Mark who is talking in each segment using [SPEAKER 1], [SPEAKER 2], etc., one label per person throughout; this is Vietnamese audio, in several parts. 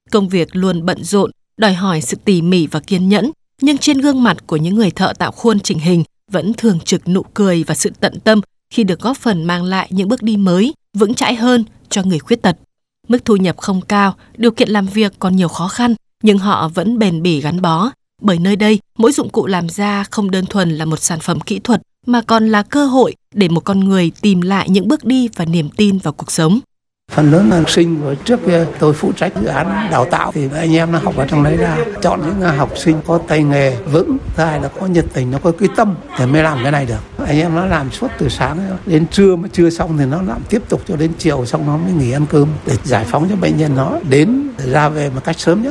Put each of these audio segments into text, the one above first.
[SPEAKER 1] Công việc luôn bận rộn, đòi hỏi sự tỉ mỉ và kiên nhẫn, nhưng trên gương mặt của những người thợ tạo khuôn chỉnh hình vẫn thường trực nụ cười và sự tận tâm khi được góp phần mang lại những bước đi mới, vững chãi hơn cho người khuyết tật. Mức thu nhập không cao, điều kiện làm việc còn nhiều khó khăn, nhưng họ vẫn bền bỉ gắn bó. Bởi nơi đây, mỗi dụng cụ làm ra không đơn thuần là một sản phẩm kỹ thuật, mà còn là cơ hội để một con người tìm lại những bước đi và niềm tin vào cuộc sống.
[SPEAKER 2] Phần lớn là học sinh của trước kia tôi phụ trách dự án đào tạo thì anh em nó học ở trong đấy ra, chọn những học sinh có tay nghề vững, thứ hai là có nhiệt tình, nó có quyết tâm để mới làm cái này được. Anh em nó làm suốt từ sáng đến trưa, mà chưa xong thì nó làm tiếp tục cho đến chiều, xong nó mới nghỉ ăn cơm để giải phóng cho bệnh nhân nó đến ra về một cách sớm nhất.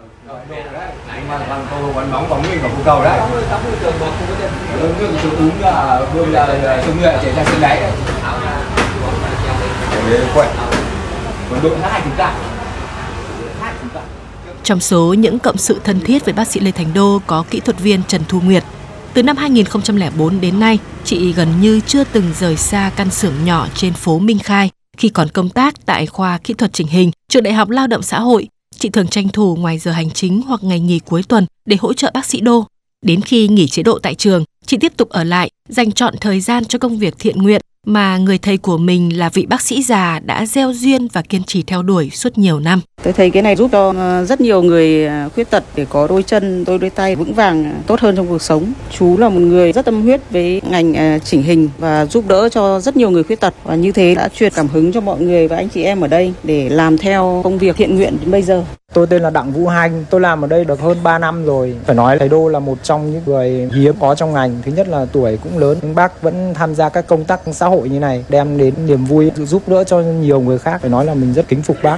[SPEAKER 1] Trong số những cộng sự thân thiết với bác sĩ Lê Thành Đô có kỹ thuật viên Trần Thu Nguyệt. Từ năm 2004 đến nay, chị gần như chưa từng rời xa căn xưởng nhỏ trên phố Minh Khai. Khi còn công tác tại khoa kỹ thuật chỉnh hình, trường Đại học Lao động Xã hội, chị thường tranh thủ ngoài giờ hành chính hoặc ngày nghỉ cuối tuần để hỗ trợ bác sĩ Đô. Đến khi nghỉ chế độ tại trường, chị tiếp tục ở lại, dành trọn thời gian cho công việc thiện nguyện mà người thầy của mình là vị bác sĩ già đã gieo duyên và kiên trì theo đuổi suốt nhiều năm.
[SPEAKER 3] Tôi thấy cái này giúp cho rất nhiều người khuyết tật để có đôi chân, đôi tay vững vàng, tốt hơn trong cuộc sống. Chú là một người rất tâm huyết với ngành chỉnh hình và giúp đỡ cho rất nhiều người khuyết tật. Và như thế đã truyền cảm hứng cho mọi người và anh chị em ở đây để làm theo công việc thiện nguyện đến bây giờ.
[SPEAKER 4] Tôi tên là Đặng Vũ Hanh, tôi làm ở đây được hơn 3 năm rồi. Phải nói thầy Đô là một trong những người hiếm có trong ngành. Thứ nhất là tuổi cũng lớn, nhưng bác vẫn tham gia các công tác xã hội như này, đem đến niềm vui, giúp đỡ cho nhiều người khác. Phải nói là mình rất kính phục bác.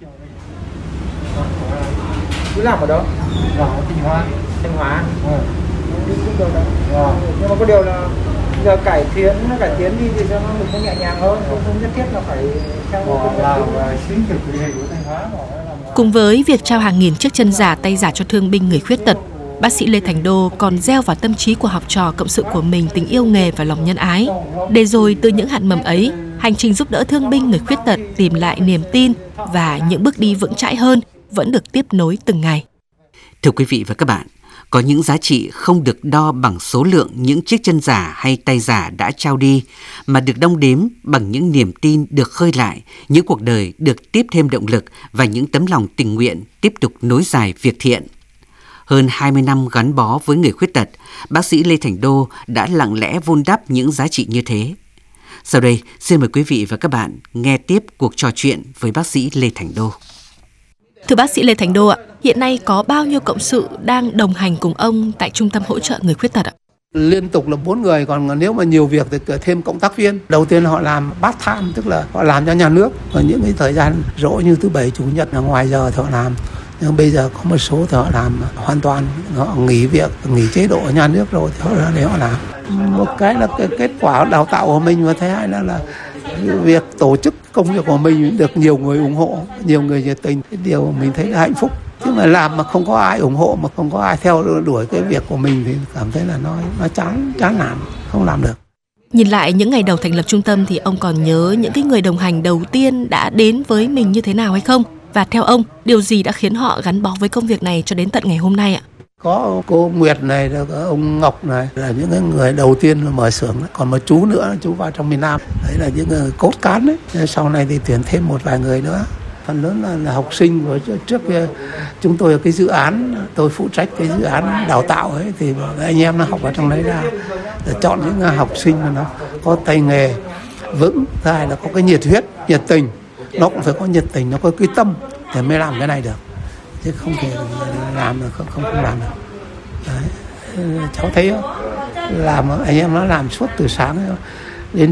[SPEAKER 4] Cứ làm ở đâu? Ở Thanh Hóa. Nhưng mà có điều là giờ cải tiến đi thì cho nó được nhẹ nhàng hơn, không nhất thiết là phải theo công nghệ.
[SPEAKER 1] Cùng với việc trao hàng nghìn chiếc chân giả, tay giả cho thương binh người khuyết tật, bác sĩ Lê Thành Đô còn gieo vào tâm trí của học trò cộng sự của mình tình yêu nghề và lòng nhân ái. Để rồi từ những hạt mầm ấy, hành trình giúp đỡ thương binh người khuyết tật tìm lại niềm tin và những bước đi vững chãi hơn vẫn được tiếp nối từng ngày.
[SPEAKER 5] Thưa quý vị và các bạn, có những giá trị không được đo bằng số lượng những chiếc chân giả hay tay giả đã trao đi, mà được đong đếm bằng những niềm tin được khơi lại, những cuộc đời được tiếp thêm động lực và những tấm lòng tình nguyện tiếp tục nối dài việc thiện. Hơn 20 năm gắn bó với người khuyết tật, bác sĩ Lê Thành Đô đã lặng lẽ vun đắp những giá trị như thế. Sau đây, xin mời quý vị và các bạn nghe tiếp cuộc trò chuyện với bác sĩ Lê Thành Đô.
[SPEAKER 1] Thưa bác sĩ Lê Thành Đô ạ, hiện nay có bao nhiêu cộng sự đang đồng hành cùng ông tại Trung tâm hỗ trợ người khuyết tật ạ?
[SPEAKER 2] Liên tục là 4 người, còn nếu mà nhiều việc thì thêm cộng tác viên. Đầu tiên họ làm part time, tức là họ làm cho nhà nước. Và những cái thời gian rỗi như thứ Bảy, Chủ nhật là ngoài giờ thì họ làm. Nhưng bây giờ có một số thì họ làm hoàn toàn, họ nghỉ việc, nghỉ chế độ ở nhà nước rồi thì họ ra để họ làm. Một cái là cái kết quả đào tạo của mình, và thứ hai là việc tổ chức công việc của mình được nhiều người ủng hộ, nhiều người nhiệt tình. Cái điều mình thấy là hạnh phúc. Chứ mà làm mà không có ai ủng hộ, mà không có ai theo đuổi cái việc của mình thì cảm thấy là nó chán nản, không làm được.
[SPEAKER 1] Nhìn lại những ngày đầu thành lập trung tâm thì ông còn nhớ những cái người đồng hành đầu tiên đã đến với mình như thế nào hay không? Và theo ông, điều gì đã khiến họ gắn bó với công việc này cho đến tận ngày hôm nay ạ?
[SPEAKER 2] Có cô Nguyệt này, ông Ngọc này là những người đầu tiên mở xưởng. Còn một chú nữa, chú vào trong miền Nam. Đấy là những người cốt cán đấy. Sau này thì tuyển thêm một vài người nữa. Phần lớn là học sinh của trước kia. Chúng tôi cái dự án, tôi phụ trách cái dự án đào tạo ấy, thì anh em nó học ở trong đấy ra. Để chọn những học sinh mà nó có tay nghề vững, thứ hai là có cái nhiệt huyết, nhiệt tình. Nó cũng phải có nhiệt tình, nó có quyết tâm để mới làm cái này được. Chứ không thể làm được, không làm được. Đấy. Cháu thấy không? Làm anh em nó làm suốt từ sáng đến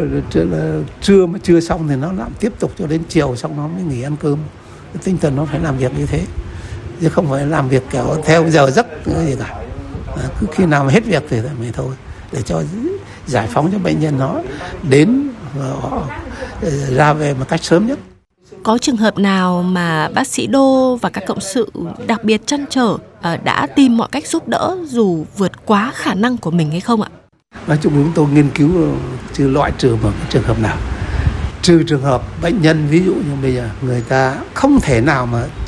[SPEAKER 2] trưa mà chưa xong thì nó làm tiếp tục cho đến chiều, xong nó mới nghỉ ăn cơm. Cái tinh thần nó phải làm việc như thế, chứ không phải làm việc kiểu theo giờ giấc gì cả. Cứ khi nào mà hết việc thì mới thôi, để cho giải phóng cho bệnh nhân nó đến và họ ra về một cách sớm nhất.
[SPEAKER 1] Có trường hợp nào mà bác sĩ Đô và các cộng sự đặc biệt trăn trở đã tìm mọi cách giúp đỡ dù vượt quá khả năng của mình hay không ạ?
[SPEAKER 2] Nói chung chúng tôi nghiên cứu chưa loại trừ một cái trường hợp nào. Trừ trường hợp bệnh nhân, ví dụ như bây giờ người ta không thể nào mà